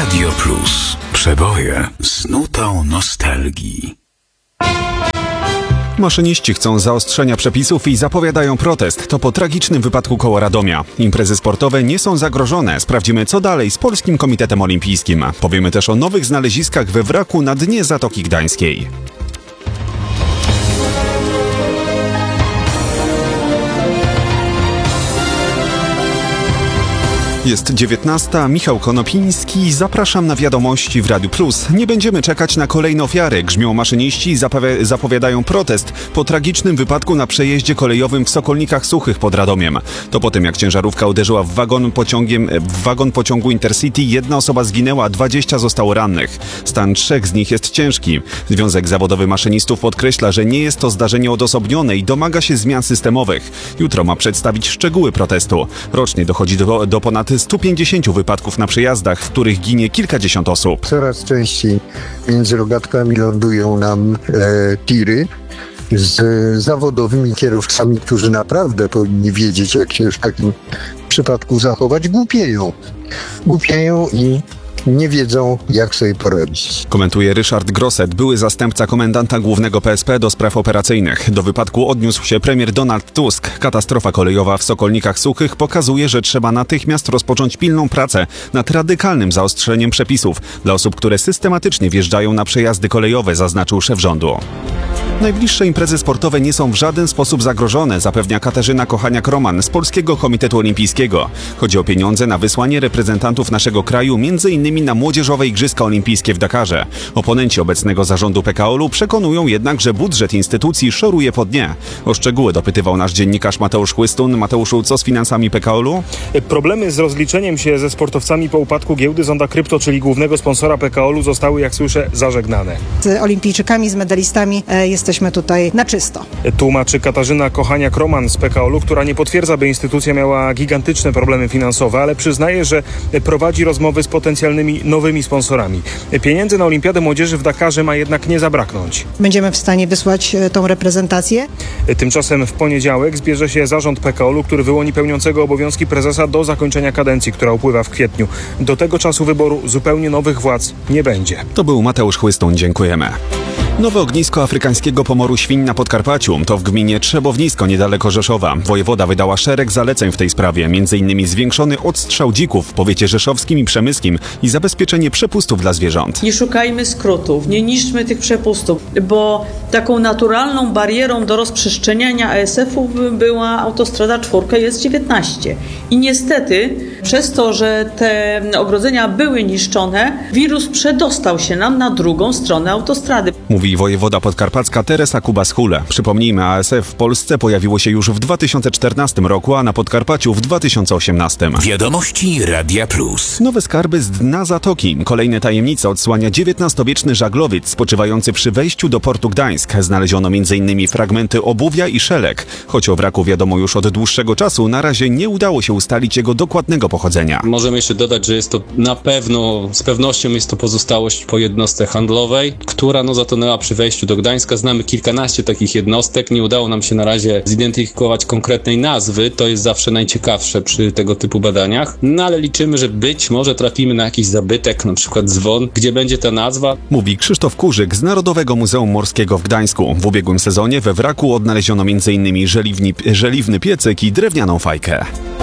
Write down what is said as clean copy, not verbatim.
Radio Plus. Przeboje z nutą nostalgii. Maszyniści chcą zaostrzenia przepisów i zapowiadają protest. To po tragicznym wypadku koło Radomia. Imprezy sportowe nie są zagrożone. Sprawdzimy, co dalej z Polskim Komitetem Olimpijskim. Powiemy też o nowych znaleziskach we wraku na dnie Zatoki Gdańskiej. Jest 19. Michał Konopiński. Zapraszam na wiadomości w Radiu Plus. Nie będziemy czekać na kolejne ofiary. Grzmią maszyniści i zapowiadają protest po tragicznym wypadku na przejeździe kolejowym w Sokolnikach Suchych pod Radomiem. To po tym, jak ciężarówka uderzyła w wagon pociągu Intercity, jedna osoba zginęła, 20 zostało rannych. Stan 3 z nich jest ciężki. Związek Zawodowy Maszynistów podkreśla, że nie jest to zdarzenie odosobnione i domaga się zmian systemowych. Jutro ma przedstawić szczegóły protestu. Rocznie dochodzi do ponad 150 wypadków na przejazdach, w których ginie kilkadziesiąt osób. Coraz częściej między rogatkami lądują nam tiry z zawodowymi kierowcami, którzy naprawdę powinni wiedzieć, jak się w takim przypadku zachować. Głupieją i nie wiedzą, jak sobie poradzić. Komentuje Ryszard Grosset, były zastępca komendanta głównego PSP do spraw operacyjnych. Do wypadku odniósł się premier Donald Tusk. Katastrofa kolejowa w Sokolnikach Suchych pokazuje, że trzeba natychmiast rozpocząć pilną pracę nad radykalnym zaostrzeniem przepisów dla osób, które systematycznie wjeżdżają na przejazdy kolejowe, zaznaczył szef rządu. Najbliższe imprezy sportowe nie są w żaden sposób zagrożone, zapewnia Katarzyna Kochaniak-Roman z Polskiego Komitetu Olimpijskiego. Chodzi o pieniądze na wysłanie reprezentantów naszego kraju, m.in. na młodzieżowe Igrzyska Olimpijskie w Dakarze. Oponenci obecnego zarządu PKOL-u przekonują jednak, że budżet instytucji szoruje po dnie. O szczegóły dopytywał nasz dziennikarz Mateusz Chłystun. Mateuszu, co z finansami PKOL-u? Problemy z rozliczeniem się ze sportowcami po upadku giełdy Zonda Krypto, czyli głównego sponsora PKOL-u, zostały, jak słyszę, zażegnane. Z olimpijczykami, z medalistami jesteśmy tutaj na czysto. Tłumaczy Katarzyna Kochaniak-Roman z PKOL-u, która nie potwierdza, by instytucja miała gigantyczne problemy finansowe, ale przyznaje, że prowadzi rozmowy z potencjalnymi nowymi sponsorami. Pieniędzy na Olimpiadę Młodzieży w Dakarze ma jednak nie zabraknąć. Będziemy w stanie wysłać tą reprezentację. Tymczasem w poniedziałek zbierze się zarząd PKOL-u, który wyłoni pełniącego obowiązki prezesa do zakończenia kadencji, która upływa w kwietniu. Do tego czasu wyboru zupełnie nowych władz nie będzie. To był Mateusz Chłystun. Dziękujemy. Nowe ognisko afrykańskiego pomoru świń na Podkarpaciu. To w gminie Trzebownisko, niedaleko Rzeszowa. Wojewoda wydała szereg zaleceń w tej sprawie, m.in. zwiększony odstrzał dzików w powiecie rzeszowskim i przemyskim i zabezpieczenie przepustów dla zwierząt. Nie szukajmy skrótów, nie niszczmy tych przepustów, bo taką naturalną barierą do rozprzestrzeniania ASF-ów była autostrada 4, jest 19. I niestety przez to, że te ogrodzenia były niszczone, wirus przedostał się nam na drugą stronę autostrady. Mówi wojewoda podkarpacka Teresa Kubas-Hule. Przypomnijmy, ASF w Polsce pojawiło się już w 2014 roku, a na Podkarpaciu w 2018. Wiadomości Radia Plus. Nowe skarby z dna Zatoki. Kolejne tajemnice odsłania XIX-wieczny żaglowiec spoczywający przy wejściu do portu Gdańsk. Znaleziono m.in. fragmenty obuwia i szelek. Choć o wraku wiadomo już od dłuższego czasu, na razie nie udało się ustalić jego dokładnego pochodzenia. Możemy jeszcze dodać, że jest to na pewno, z pewnością jest to pozostałość po jednostce handlowej, która zatonęła przy wejściu do Gdańska. Znamy kilkanaście takich jednostek. Nie udało nam się na razie zidentyfikować konkretnej nazwy. To jest zawsze najciekawsze przy tego typu badaniach. No ale liczymy, że być może trafimy na jakiś zabytek, na przykład dzwon, gdzie będzie ta nazwa. Mówi Krzysztof Kurzyk z Narodowego Muzeum Morskiego w Gdańsku. W ubiegłym sezonie we wraku odnaleziono m.in. żeliwny piecyk i drewnianą fajkę.